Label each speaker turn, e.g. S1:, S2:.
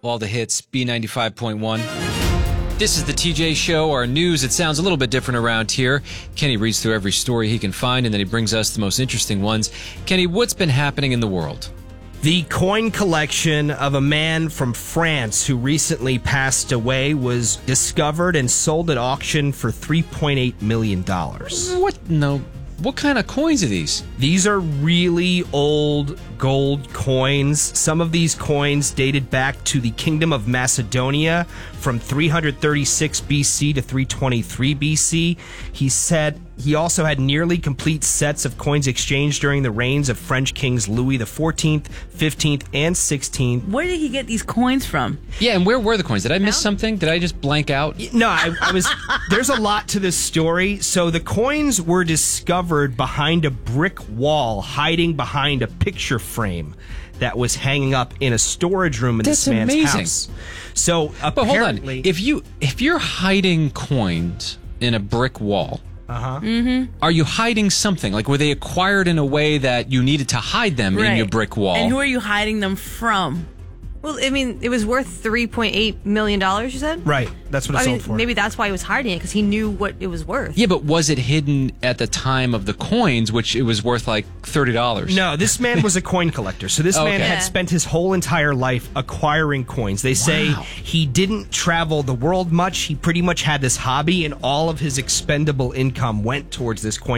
S1: All the hits, B95.1. This is the TJ Show, our news. It sounds a little bit different around here. Kenny reads through every story he can find, and then he brings us the most interesting ones. Kenny, what's been happening in the world?
S2: The coin collection of a man from France who recently passed away was discovered and sold at auction for $3.8 million.
S1: What? No. What kind of coins are these?
S2: These are really old gold coins. Some of these coins dated back to the Kingdom of Macedonia from 336 BC to 323 BC. He said he also had nearly complete sets of coins exchanged during the reigns of French kings Louis XIV, XV, and XVI.
S3: Where did he get these coins from?
S1: Yeah, and where were the coins? Did I miss something? Did I just blank out?
S2: No, I was. There's a lot to this story. So the coins were discovered behind a brick wall, hiding behind a picture frame that was hanging up in a storage room in this man's house. So
S1: But hold on.
S2: apparently,
S1: If you're hiding coins in a brick wall, are you hiding something? Like, were they acquired in a way that you needed to hide them in your brick wall?
S3: And who are you hiding them from?
S4: Well, I mean, it was worth $3.8 million, you said?
S2: right? That's what it sold for.
S4: Maybe that's why he was hiding it, because he knew what it was worth.
S1: Yeah, but was it hidden at the time of the coins, which it was worth like $30?
S2: No, this man was a coin collector. So this man had spent his whole entire life acquiring coins. They say he didn't travel the world much. He pretty much had this hobby, and all of his expendable income went towards this coin